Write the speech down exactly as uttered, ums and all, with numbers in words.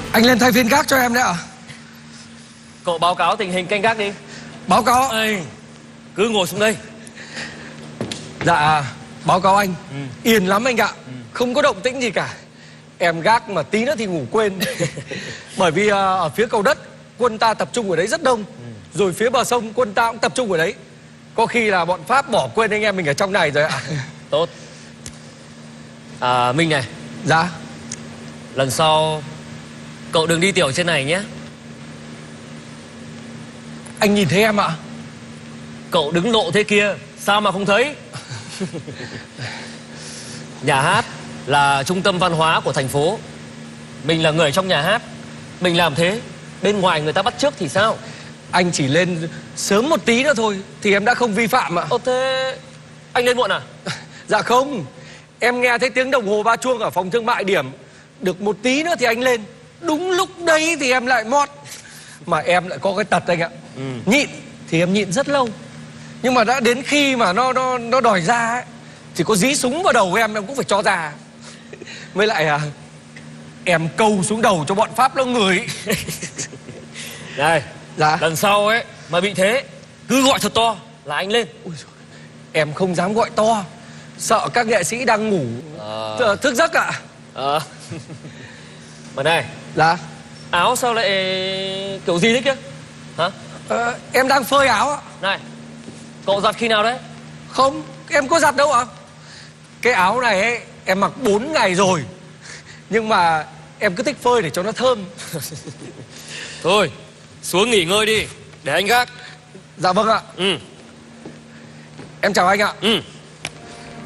Anh lên thay phiên gác cho em đấy ạ. Cậu báo cáo tình hình canh gác đi. Báo cáo. Ê, cứ ngồi xuống đây. Dạ báo cáo anh. Ừ. Yên lắm anh ạ. Ừ. Không có động tĩnh gì cả. Em gác mà tí nữa thì ngủ quên. Bởi vì uh, ở phía cầu đất quân ta tập trung ở đấy rất đông. Ừ. Rồi phía bờ sông quân ta cũng tập trung ở đấy. Có khi là bọn Pháp bỏ quên anh em mình ở trong này rồi ạ. Tốt. À, Minh này. Dạ. Lần sau cậu đừng đi tiểu trên này nhé. Anh nhìn thấy em ạ. Cậu đứng lộ thế kia, sao mà không thấy? Nhà hát là trung tâm văn hóa của thành phố. Mình là người trong nhà hát. Mình làm thế, bên ngoài người ta bắt chước thì sao? Anh chỉ lên sớm một tí nữa thôi thì em đã không vi phạm ạ. Ồ thế anh lên muộn à? Dạ không. Em nghe thấy tiếng đồng hồ ba chuông ở phòng thương mại điểm. Được một tí nữa thì anh lên. Đúng lúc đấy thì em lại mót. Mà em lại có cái tật anh ạ. Ừ. Nhịn thì em nhịn rất lâu. Nhưng mà đã đến khi mà nó nó nó đòi ra ấy, thì có dí súng vào đầu em em cũng phải cho ra. Với lại à, em câu xuống đầu cho bọn Pháp nó ngửi. Này. Dạ. Lần sau ấy mà bị thế cứ gọi thật to là anh lên. Ui dồi, em không dám gọi to. Sợ các nghệ sĩ đang ngủ à... thức giấc ạ. À. Mà này. Dạ. Áo sao lại kiểu gì thế kia? Hả? À, em đang phơi áo ạ. Này, cậu giặt khi nào đấy? Không, em có giặt đâu ạ. Cái áo này ấy, em mặc bốn ngày rồi. Nhưng mà em cứ thích phơi để cho nó thơm. Thôi, xuống nghỉ ngơi đi, để anh gác. Dạ vâng ạ. Ừ. Em chào anh ạ. Ừ.